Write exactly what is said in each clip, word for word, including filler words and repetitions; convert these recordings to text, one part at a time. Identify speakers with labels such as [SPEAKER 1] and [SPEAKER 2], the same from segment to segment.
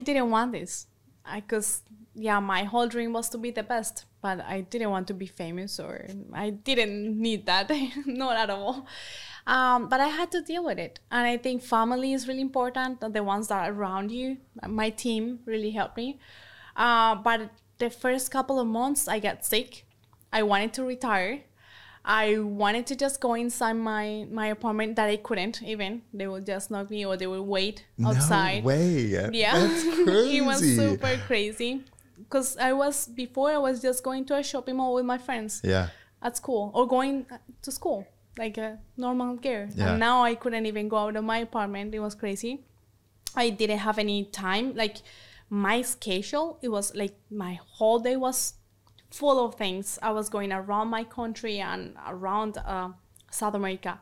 [SPEAKER 1] didn't want this. Because, yeah, my whole dream was to be the best, but I didn't want to be famous, or I didn't need that, not at all. Um, but I had to deal with it. And I think family is really important, the ones that are around you. My team really helped me. Uh, but the first couple of months, I got sick. I wanted to retire. I wanted to just go inside my, my apartment that I couldn't even. They would just knock me or they would wait outside.
[SPEAKER 2] No way.
[SPEAKER 1] Yeah.
[SPEAKER 2] That's crazy.
[SPEAKER 1] It was super crazy. Because I was, before I was just going to a shopping mall with my friends.
[SPEAKER 2] Yeah.
[SPEAKER 1] At school or going to school like a normal girl.
[SPEAKER 2] Yeah.
[SPEAKER 1] And now I couldn't even go out of my apartment. It was crazy. I didn't have any time. Like my schedule, it was like my whole day was full of things. I was going around my country and around uh, South America,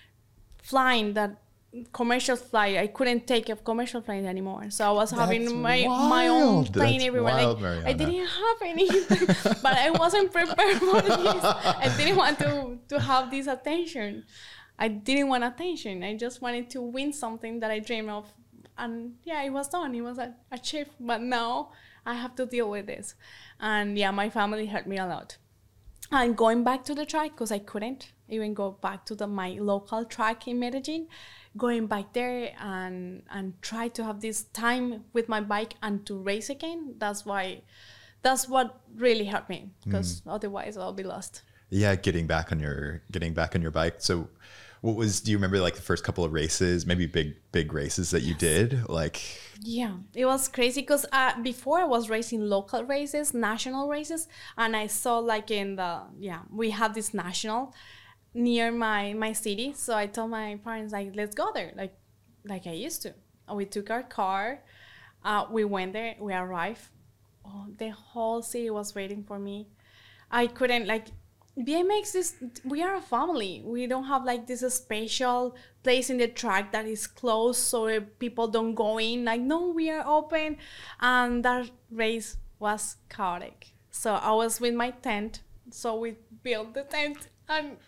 [SPEAKER 1] flying that commercial flight. I couldn't take a commercial flight anymore, so I was
[SPEAKER 2] That's
[SPEAKER 1] having my
[SPEAKER 2] wild.
[SPEAKER 1] my own plane
[SPEAKER 2] That's
[SPEAKER 1] everywhere.
[SPEAKER 2] wild,
[SPEAKER 1] Like
[SPEAKER 2] Mariana.
[SPEAKER 1] I didn't have any, but I wasn't prepared for this. I didn't want to to have this attention. I didn't want attention. I just wanted to win something that I dreamed of. And yeah, it was done. It was a, achieved. But now I have to deal with this. And yeah, my family hurt me a lot. And going back to the track, because I couldn't even go back to the my local track in Medellin, going back there and and try to have this time with my bike and to race again, that's why, that's what really helped me, because mm. otherwise I'll be lost.
[SPEAKER 2] Yeah, getting back on your getting back on your bike. So what was, do you remember like the first couple of races, maybe big, big races that you yes. did? Like,
[SPEAKER 1] yeah, it was crazy because uh, before I was racing local races, national races, and I saw like in the, yeah, we have this national near my, my city. So I told my parents, like, let's go there, like, like I used to. And we took our car, uh, we went there, we arrived. Oh, the whole city was waiting for me. I couldn't, like, B M X is, we are a family. We don't have like this special place in the track that is closed so people don't go in. Like, no, we are open. And that race was chaotic. So I was with my tent. So we built the tent and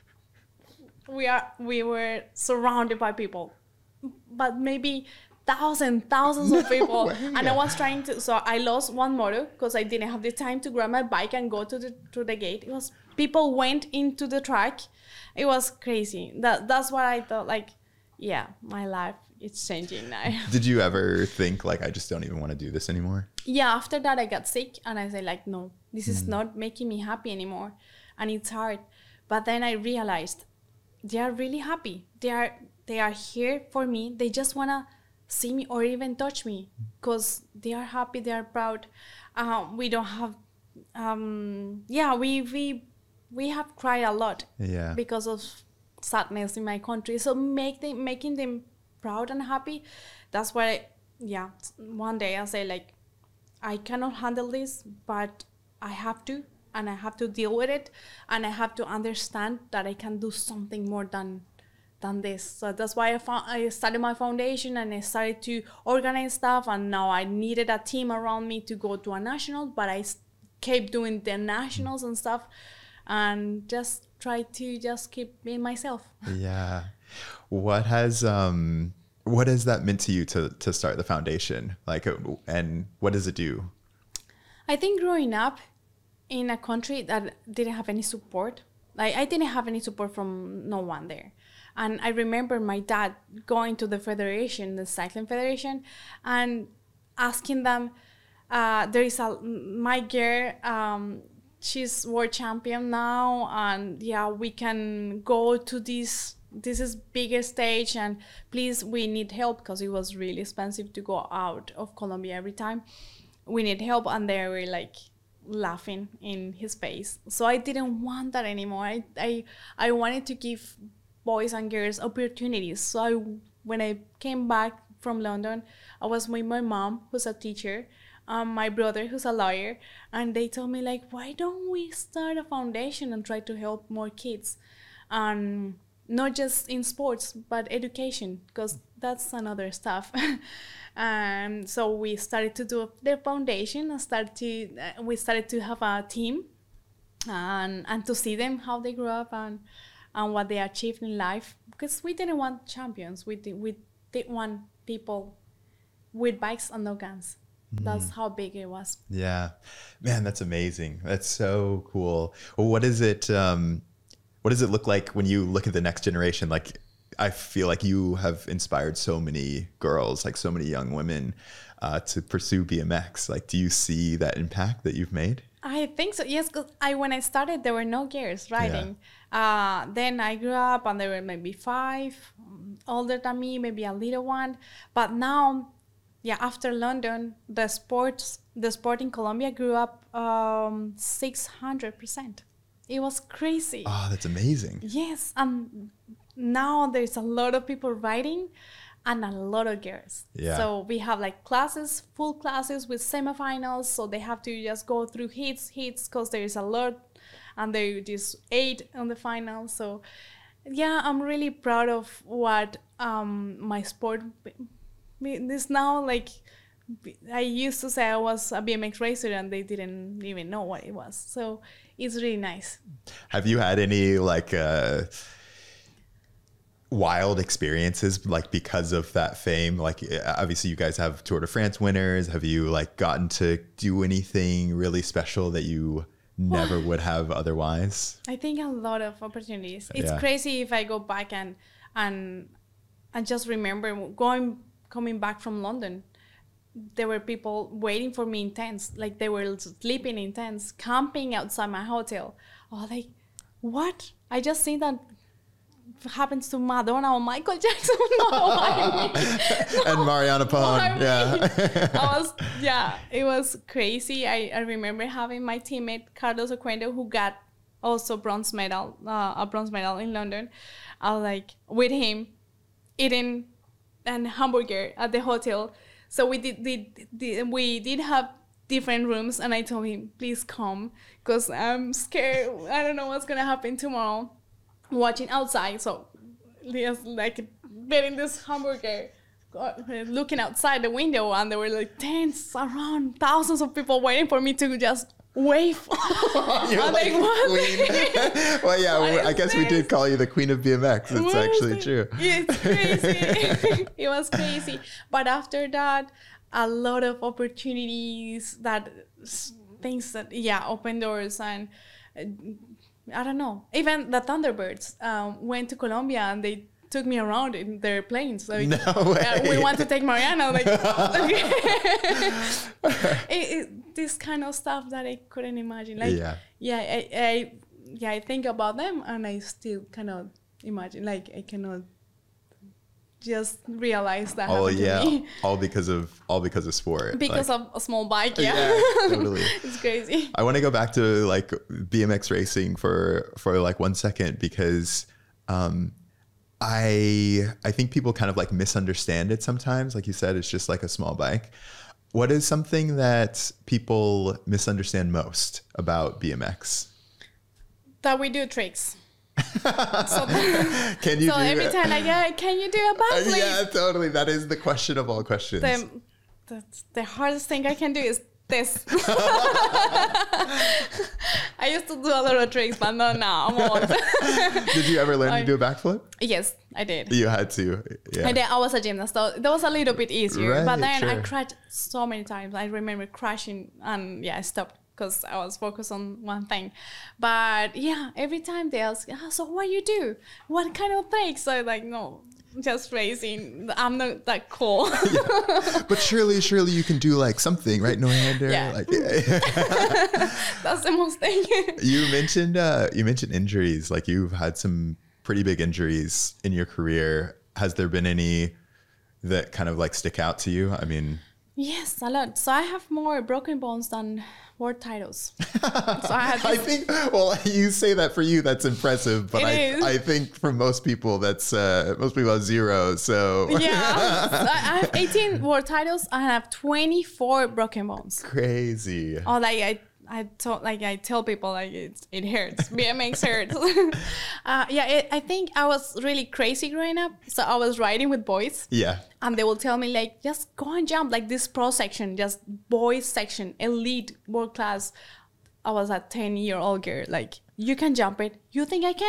[SPEAKER 1] we are we were surrounded by people. But maybe thousands, thousands of people.
[SPEAKER 2] No way.
[SPEAKER 1] And I was trying to, so I lost one motor because I didn't have the time to grab my bike and go to the to the gate. It was, people went into the track. It was crazy. That That's what I thought, like, yeah, my life is changing now.
[SPEAKER 2] Did you ever think like, I just don't even want to do this anymore?
[SPEAKER 1] Yeah, after that I got sick and I said like, no, this is
[SPEAKER 2] Mm.
[SPEAKER 1] not making me happy anymore. And it's hard. But then I realized they are really happy. They are, they are here for me. They just want to see me or even touch me because they are happy, they are proud. Uh, we don't have, um, yeah, we we we have cried a lot
[SPEAKER 2] Yeah.
[SPEAKER 1] because of sadness in my country. So make them, making them proud and happy, that's why, yeah, one day I say like, I cannot handle this, but I have to, and I have to deal with it, and I have to understand that I can do something more than than this. So that's why I found, I started my foundation and I started to organize stuff, and now I needed a team around me to go to a national, but I kept doing the nationals and stuff and just try to just keep being myself.
[SPEAKER 2] Yeah. What has um what has that meant to you to to start the foundation? Like, and what does it do?
[SPEAKER 1] I think growing up in a country that didn't have any support, like I didn't have any support from no one there. And I remember my dad going to the federation, the cycling federation, and asking them, uh, there is a, my girl, um, she's world champion now, and yeah, we can go to this, this is bigger stage, and please, we need help, because it was really expensive to go out of Colombia every time. We need help, and they were like laughing in his face. So I didn't want that anymore. I, I, I wanted to give boys and girls opportunities. So I, when I came back from London, I was with my mom, who's a teacher, um, my brother, who's a lawyer, and they told me like, why don't we start a foundation and try to help more kids, and um, not just in sports but education, because that's another stuff. And so we started to do the foundation and started to uh, we started to have a team, and and to see them how they grew up and. and what they achieved in life, because we didn't want champions. We did, we did want people with bikes and no guns. That's how big it was.
[SPEAKER 2] Yeah, man, that's amazing. That's so cool. Well, what is it? Um, what does it look like when you look at the next generation? Like, I feel like you have inspired so many girls, like so many young women, uh, to pursue B M X. Like, do you see that impact that you've made?
[SPEAKER 1] I think so. Yes, because I when I started, there were no girls riding. Yeah. Uh, then I grew up, and there were maybe five older than me, maybe a little one. But now, yeah, after London, the sports, the sport in Colombia grew up um, six hundred percent. It was crazy.
[SPEAKER 2] Oh, that's amazing.
[SPEAKER 1] Yes, and now there's a lot of people riding. And a lot of girls.
[SPEAKER 2] Yeah.
[SPEAKER 1] So we have like classes, full classes with semifinals. So they have to just go through hits, hits, because there is a lot. And there is eight on the final. So yeah, I'm really proud of what um, my sport is now. Like, I used to say I was a B M X racer and they didn't even know what it was. So it's really nice.
[SPEAKER 2] Have you had any like... Uh, wild experiences like because of that fame? Like, obviously you guys have Tour de France winners. Have you like gotten to do anything really special that you never would have otherwise?
[SPEAKER 1] I think a lot of opportunities. It's
[SPEAKER 2] Yeah.
[SPEAKER 1] crazy if I go back and and and just remember going coming back from London. There were people waiting for me in tents, like they were sleeping in tents, camping outside my hotel. Oh, like, what? I just seen that happens to Madonna or Michael Jackson. No, I mean,
[SPEAKER 2] And Mariana
[SPEAKER 1] no,
[SPEAKER 2] Pahon.
[SPEAKER 1] I mean,
[SPEAKER 2] Yeah.
[SPEAKER 1] I was, yeah, it was crazy. I, I remember having my teammate Carlos Oquendo, who got also bronze medal, uh, a bronze medal in London. I was like with him eating an hamburger at the hotel. So we did, did, did we did have different rooms, and I told him, please come, because I'm scared. I don't know what's gonna happen tomorrow. Watching outside, so just like getting this hamburger, looking outside the window, and there were like tents around, thousands of people waiting for me to just wave.
[SPEAKER 2] You're
[SPEAKER 1] I'm
[SPEAKER 2] like
[SPEAKER 1] like, what?
[SPEAKER 2] queen. Well, yeah,
[SPEAKER 1] What
[SPEAKER 2] I
[SPEAKER 1] is
[SPEAKER 2] guess we
[SPEAKER 1] this?
[SPEAKER 2] did call you the queen of B M X. It's
[SPEAKER 1] What
[SPEAKER 2] actually
[SPEAKER 1] is
[SPEAKER 2] true.
[SPEAKER 1] it? It's crazy. It was crazy. But after that, a lot of opportunities, that things that, yeah, open doors. And uh, I don't know. Even the Thunderbirds um, went to Colombia and they took me around in their planes. Like,
[SPEAKER 2] No way.
[SPEAKER 1] uh, we want to take Mariana. Like, it, it, this kind of stuff that I couldn't imagine. Like,
[SPEAKER 2] Yeah.
[SPEAKER 1] yeah, I, I, yeah, I think about them and I still cannot imagine. Like, I cannot just realize that
[SPEAKER 2] Oh
[SPEAKER 1] happened
[SPEAKER 2] yeah,
[SPEAKER 1] to me.
[SPEAKER 2] all because of all because of sport.
[SPEAKER 1] Because
[SPEAKER 2] Like,
[SPEAKER 1] of a small bike. Yeah,
[SPEAKER 2] Yeah, totally.
[SPEAKER 1] It's crazy.
[SPEAKER 2] I want to go back to like B M X racing for for like one second, because um, I I think people kind of like misunderstand it sometimes. Like you said, it's just like a small bike. What is something that people misunderstand most about B M X?
[SPEAKER 1] That we do tricks. so
[SPEAKER 2] Can you
[SPEAKER 1] so
[SPEAKER 2] do
[SPEAKER 1] every
[SPEAKER 2] it?
[SPEAKER 1] time I go, can you do a
[SPEAKER 2] Uh,
[SPEAKER 1] backflip?
[SPEAKER 2] yeah, totally. That is the question of all questions.
[SPEAKER 1] The, the, the hardest thing I can do is this. I used to do a lot of tricks, but not now. I'm old.
[SPEAKER 2] Did you ever learn
[SPEAKER 1] I-
[SPEAKER 2] to do a backflip?
[SPEAKER 1] Yes, I did.
[SPEAKER 2] You had to. Yeah.
[SPEAKER 1] And then I was a gymnast, so that was a little bit easier.
[SPEAKER 2] Right,
[SPEAKER 1] but then I
[SPEAKER 2] sure.
[SPEAKER 1] crashed so many times. I remember crashing, and yeah, I stopped because I was focused on one thing. But yeah, every time they ask, ah, so what you do? What kind of tricks? So I'm like, no, just racing. I'm not that cool.
[SPEAKER 2] But surely, surely you can do like something, right? No hander.
[SPEAKER 1] Yeah.
[SPEAKER 2] Like,
[SPEAKER 1] That's the most thing.
[SPEAKER 2] you mentioned, uh, you mentioned injuries. Like you've had some pretty big injuries in your career. Has there been any that kind of like stick out to you? I mean,
[SPEAKER 1] Yes, a lot. So I have more broken bones than world titles. So I have
[SPEAKER 2] I
[SPEAKER 1] this,
[SPEAKER 2] think, well, you say that for you, that's impressive, but
[SPEAKER 1] It
[SPEAKER 2] I,
[SPEAKER 1] is.
[SPEAKER 2] I think for most people, that's, uh, most people have zero. So
[SPEAKER 1] yeah. So I have eighteen world titles. I have twenty-four broken bones.
[SPEAKER 2] crazy.
[SPEAKER 1] Oh, like I, I told, like I tell people, like it, it hurts. B M X hurts. uh, yeah, it, I think I was really crazy growing up. So I was riding with boys,
[SPEAKER 2] Yeah.
[SPEAKER 1] and they will tell me like, just go and jump, like this pro section, just boys section, elite, world class. I was a ten year old girl. Like, you can jump it. You think I can?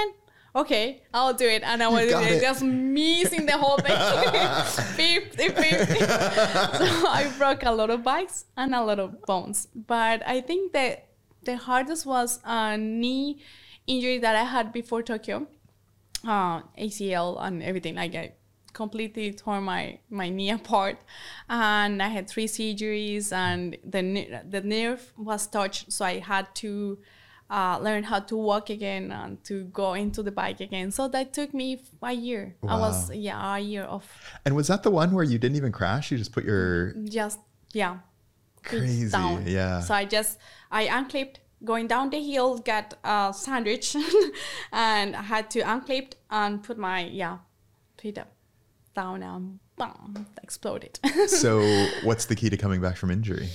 [SPEAKER 1] okay, I'll do it. And I was just missing the whole thing. fifty fifty. So I broke a lot of bikes and a lot of bones. But I think that the hardest was a knee injury that I had before Tokyo. Uh, A C L and everything. Like I completely tore my, my knee apart. And I had three surgeries and the, the nerve was touched. So I had to Uh, learn how to walk again and to go into the bike again. So that took me a year. Wow. I was, yeah, a year of.
[SPEAKER 2] And was that the one where you didn't even crash? You just put your...
[SPEAKER 1] Just, yeah.
[SPEAKER 2] Crazy,
[SPEAKER 1] down.
[SPEAKER 2] Yeah.
[SPEAKER 1] So I just, I unclipped, going down the hill, got a sandwich and I had to unclip and put my, yeah, feet up, down and boom, exploded.
[SPEAKER 2] So what's the key to coming back from injury?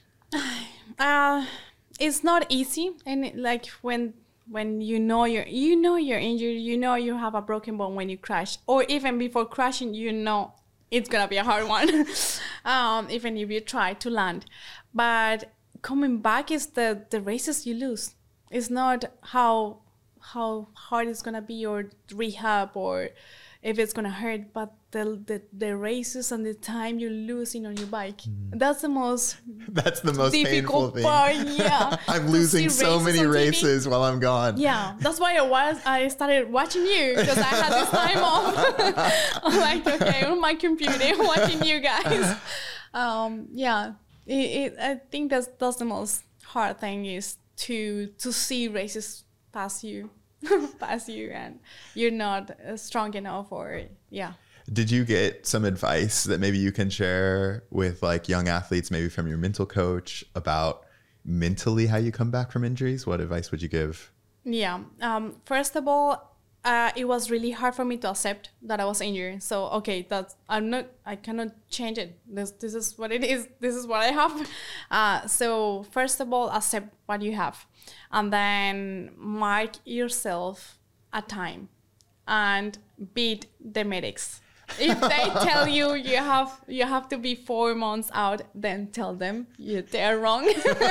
[SPEAKER 1] Uh... It's not easy, and it, like when when you know you're you know you're injured, you know you have a broken bone when you crash, or even before crashing, you know it's gonna be a hard one, um, even if you try to land. But coming back is the the races you lose. It's not how how hard it's gonna be or rehab or if it's gonna hurt, but the the, the races and the time you're losing on your bike. Mm. That's the most
[SPEAKER 2] That's the most painful thing.
[SPEAKER 1] Part, yeah.
[SPEAKER 2] I'm losing so many races while I'm gone.
[SPEAKER 1] Yeah, that's why I was I started watching you because I had this time off. I'm like, okay, on my computer watching you guys. Um, yeah, it, it, I think that's that's the most hard thing is to to see races pass you. pass you and you're not uh, strong enough or yeah.
[SPEAKER 2] Did you get some advice that maybe you can share with like young athletes, maybe from your mental coach about mentally how you come back from injuries? What advice would you give?
[SPEAKER 1] Yeah. Um, first of all, uh, it was really hard for me to accept that I was injured. So, okay, that's, I'm not, I cannot change it. This, this is what it is. This is what I have. Uh, so first of all, accept what you have. And then mark yourself a time and beat the medics. If they tell you you have you have to be four months out, then tell them you they're wrong,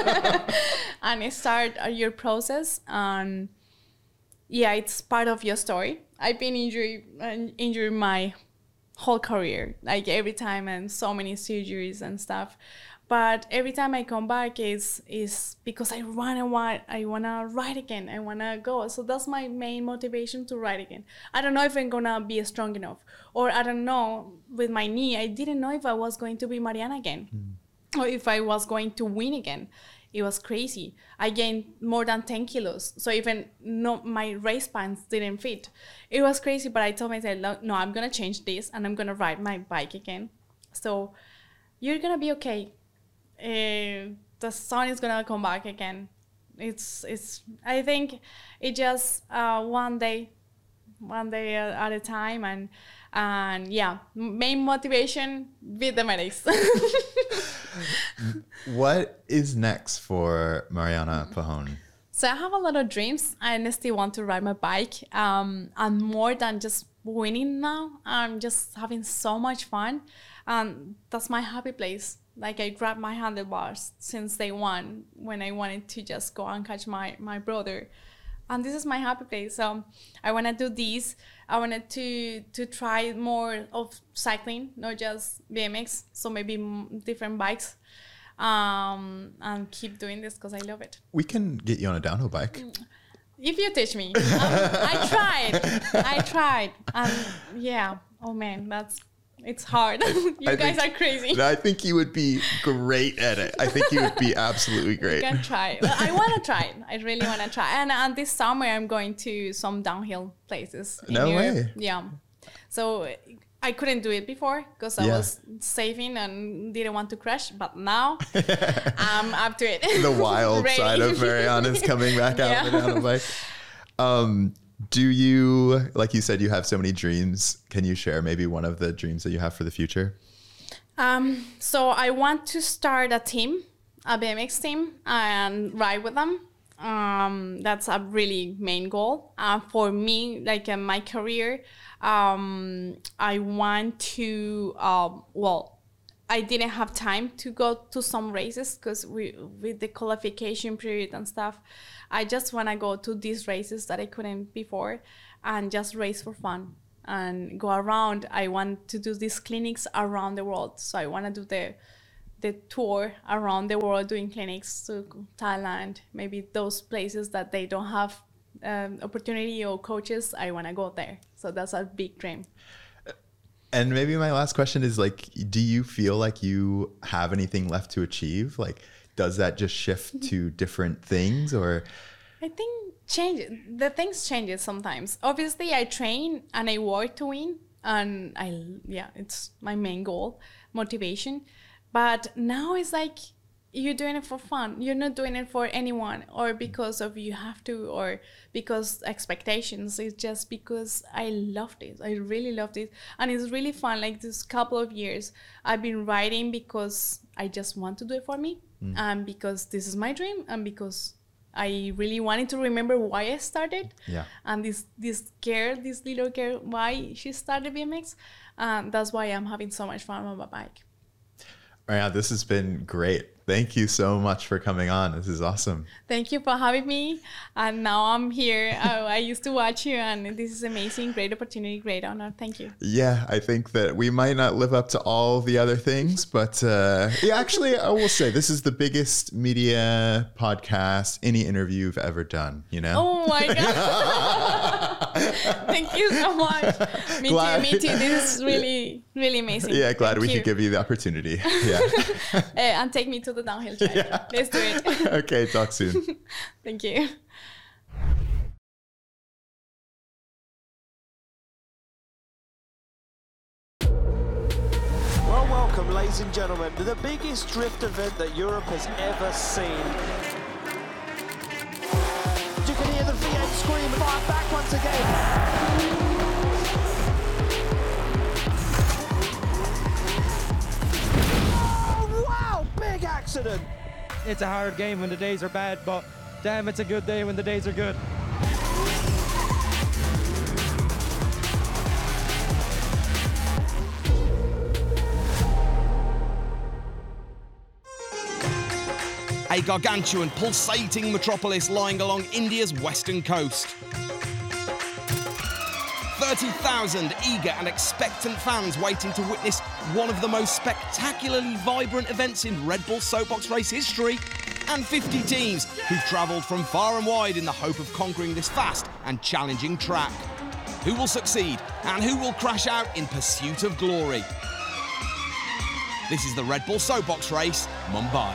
[SPEAKER 1] and start your process. And yeah, it's part of your story. I've been injured injured my whole career, like every time, and so many surgeries and stuff. But every time I come back is is because I wanna want I wanna ride again. I wanna go. So that's my main motivation to ride again. I don't know if I'm gonna be strong enough, or I don't know with my knee. I didn't know if I was going to be Mariana again, mm. or if I was going to win again. It was crazy. I gained more than ten kilos. So even no, my race pants didn't fit. It was crazy. But I told myself, no, I'm gonna change this and I'm gonna ride my bike again. So you're gonna be okay. Uh, the sun is gonna come back again. It's it's. I think it just uh, one day, one day at a time, and and yeah, main motivation with the medics.
[SPEAKER 2] What is next for Mariana Pajón?
[SPEAKER 1] So I have a lot of dreams. I still want to ride my bike. Um, and more than just winning now, I'm just having so much fun, and that's my happy place. Like I grabbed my handlebars since day one when I wanted to just go and catch my, my brother. And this is my happy place. So I want to do this. I wanted to to try more of cycling, not just B M X. So maybe m- different bikes. Um, and keep doing this because I love it. We
[SPEAKER 2] can get you on a downhill bike.
[SPEAKER 1] If you teach me. um, I tried. I tried. And yeah. Oh man, that's... It's hard. you I guys
[SPEAKER 2] think,
[SPEAKER 1] are crazy.
[SPEAKER 2] I think you would be great at it. I think you would be absolutely great.
[SPEAKER 1] You can try. Well, I want to try it. I really want to try. And, and this summer, I'm going to some downhill places. In
[SPEAKER 2] no
[SPEAKER 1] Europe.
[SPEAKER 2] way.
[SPEAKER 1] Yeah. So I couldn't do it before because I yeah. was saving and didn't want to crash. But now I'm up to it.
[SPEAKER 2] The wild side of Mariana's coming back out yeah. on a bike. Um, Do you, like you said, you have so many dreams. Can you share maybe one of the dreams that you have for the future?
[SPEAKER 1] Um, so I want to start a team, a B M X team, and ride with them. Um, that's a really main goal. Uh, for me, like in my career, um, I want to, um, well, I didn't have time to go to some races because we with the qualification period and stuff. I just want to go to these races that I couldn't before and just race for fun and go around. I want to do these clinics around the world. So I want to do the the tour around the world doing clinics to Thailand, maybe those places that they don't have um, opportunity or coaches. I want to go there. So that's a big dream.
[SPEAKER 2] And maybe my last question is like, do you feel like you have anything left to achieve? Like, does that just shift to different things or?
[SPEAKER 1] I think change the things changes sometimes. Obviously I train and I work to win and I, yeah, it's my main goal, motivation. But now it's like you're doing it for fun. You're not doing it for anyone or because of you have to or because expectations. It's just because I love this. I really love this. And it's really fun. Like this couple of years, I've been writing because I just want to do it for me. Mm. And because this is my dream and because I really wanted to remember why I started.
[SPEAKER 2] Yeah.
[SPEAKER 1] And this this girl, this little girl, why she started B M X. Um, that's why I'm having so much fun on my bike.
[SPEAKER 2] Arianna, this has been great. Thank you so much for coming on. This is awesome.
[SPEAKER 1] Thank you for having me. And now I'm here. uh, I used to watch you and this is amazing. Great opportunity, great honor. Thank you.
[SPEAKER 2] Yeah, I think that we might not live up to all the other things, but uh, yeah, actually, I will say this is the biggest media podcast, any interview you've ever done, you know?
[SPEAKER 1] Oh my God. Thank you so much. Me glad. too, me too. This is really, really amazing.
[SPEAKER 2] Yeah, glad
[SPEAKER 1] Thank
[SPEAKER 2] we
[SPEAKER 1] you.
[SPEAKER 2] could give you the opportunity. Yeah.
[SPEAKER 1] uh, and take me to the downhill track. Yeah. Let's do it.
[SPEAKER 2] Okay, talk soon.
[SPEAKER 1] Thank you.
[SPEAKER 3] Well, welcome, ladies and gentlemen, to the biggest drift event that Europe has ever seen. You can hear the V eight scream, fire back once again. Oh, wow, big accident.
[SPEAKER 4] It's a hard game when the days are bad, but damn, it's a good day when the days are good.
[SPEAKER 5] A gargantuan, pulsating metropolis lying along India's western coast. thirty thousand eager and expectant fans waiting to witness one of the most spectacularly vibrant events in Red Bull Soapbox race history. And fifty teams who've travelled from far and wide in the hope of conquering this fast and challenging track. Who will succeed and who will crash out in pursuit of glory? This is the Red Bull Soapbox race, Mumbai.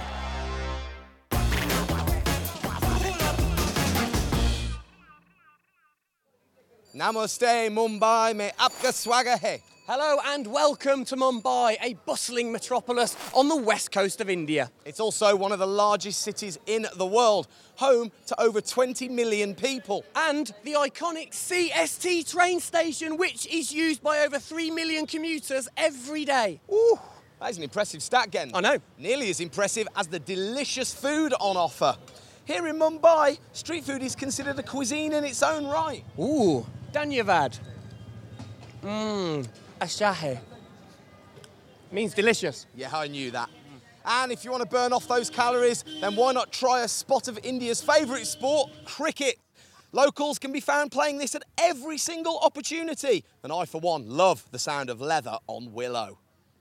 [SPEAKER 5] Namaste, Mumbai, mein aapka swagat hai.
[SPEAKER 6] Hello and welcome to Mumbai, a bustling metropolis on the west coast of India.
[SPEAKER 5] It's also one of the largest cities in the world, home to over twenty million people.
[SPEAKER 6] And the iconic C S T train station, which is used by over three million commuters every day.
[SPEAKER 5] Ooh, that is an impressive stat, Gen.
[SPEAKER 6] I know.
[SPEAKER 5] Nearly as impressive as the delicious food on offer. Here in Mumbai, street food is considered a cuisine in its own right.
[SPEAKER 6] Ooh, Dhanyavad. Mmm, ashahe. Means delicious.
[SPEAKER 5] Yeah, I knew that. And if you want to burn off those calories, then why not try a spot of India's favourite sport, cricket? Locals can be found playing this at every single opportunity. And I, for one, love the sound of leather on willow.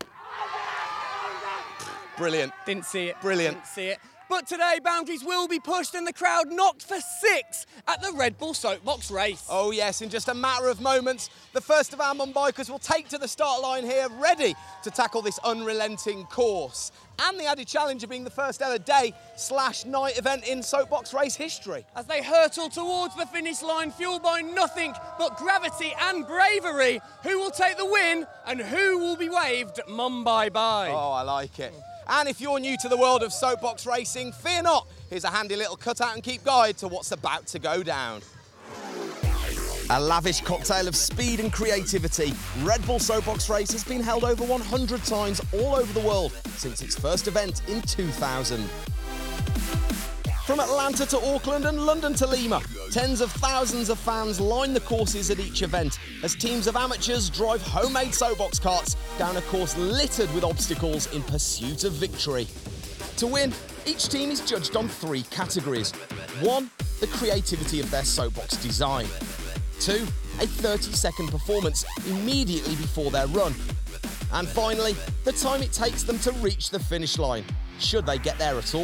[SPEAKER 5] Brilliant.
[SPEAKER 6] Didn't see it.
[SPEAKER 5] Brilliant.
[SPEAKER 6] Didn't see it. But today, boundaries will be pushed and the crowd knocked for six at the Red Bull Soapbox race.
[SPEAKER 5] Oh yes, in just a matter of moments, the first of our Mumbaikers will take to the start line here, ready to tackle this unrelenting course. And the added challenge of being the first ever day slash night event in Soapbox race history.
[SPEAKER 6] As they hurtle towards the finish line, fueled by nothing but gravity and bravery, who will take the win and who will be waved Mumbai by?
[SPEAKER 5] Oh, I like it. And if you're new to the world of soapbox racing, fear not. Here's a handy little cutout and keep guide to what's about to go down. A lavish cocktail of speed and creativity, Red Bull Soapbox Race has been held over one hundred times all over the world since its first event in two thousand. From Atlanta to Auckland and London to Lima, tens of thousands of fans line the courses at each event as teams of amateurs drive homemade soapbox carts down a course littered with obstacles in pursuit of victory. To win, each team is judged on three categories. One, the creativity of their soapbox design. Two, a thirty second performance immediately before their run. And finally, the time it takes them to reach the finish line, should they get there at all.